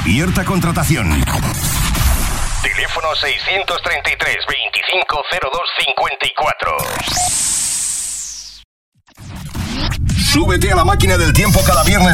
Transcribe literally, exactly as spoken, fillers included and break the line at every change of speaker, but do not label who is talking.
Abierta contratación.
Teléfono seiscientos treinta y tres, veinticinco cero dos cincuenta y cuatro.
Súbete a la máquina del tiempo cada viernes